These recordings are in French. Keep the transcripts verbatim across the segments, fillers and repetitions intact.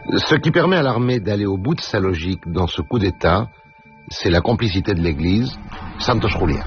Ce qui permet à l'armée d'aller au bout de sa logique dans ce coup d'État, c'est la complicité de l'Église. Santos Juliá.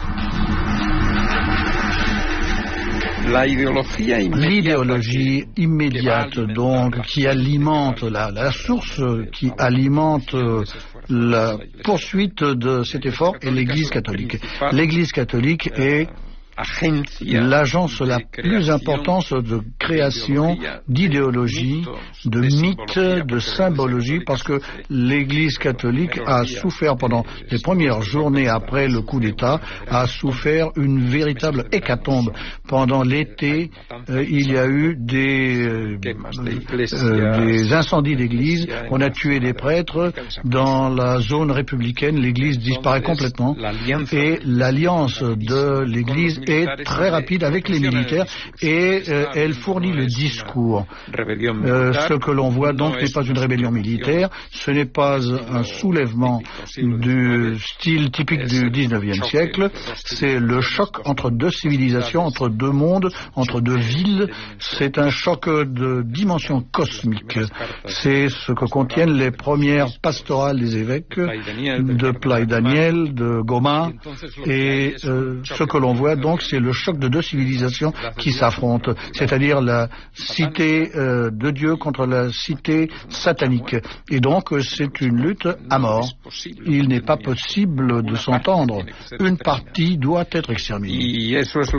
L'idéologie immédiate, donc, qui alimente la, la source, qui alimente la poursuite de cet effort est l'Église catholique. L'Église catholique est l'agence la plus importante de création d'idéologie, de mythe, de symbologie, parce que l'Église catholique a souffert pendant les premières journées après le coup d'État, a souffert une véritable hécatombe. Pendant l'été, euh, il y a eu des, euh, euh, des incendies d'église, on a tué des prêtres. Dans la zone républicaine, l'Église disparaît complètement et l'alliance de l'Église est très rapide avec les militaires et euh, elle fournit le discours. Euh, ce que l'on voit donc n'est pas une rébellion militaire, ce n'est pas un soulèvement du style typique du dix-neuvième siècle, c'est le choc entre deux civilisations, entre deux mondes, entre deux villes, c'est un choc de dimension cosmique. C'est ce que contiennent les premières pastorales des évêques de Playa Daniel, de Goma, et euh, ce que l'on voit donc c'est le choc de deux civilisations qui s'affrontent, c'est-à-dire la cité euh, de Dieu contre la cité satanique. Et donc c'est une lutte à mort. Il n'est pas possible de s'entendre. Une partie doit être exterminée.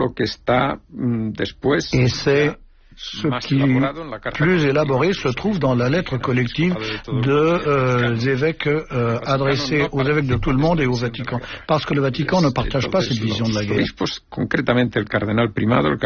Et c'est ce qui, plus élaboré, se trouve dans la lettre collective de euh, évêques euh, adressée aux évêques de tout le monde et au Vatican, parce que le Vatican ne partage pas cette vision de la guerre.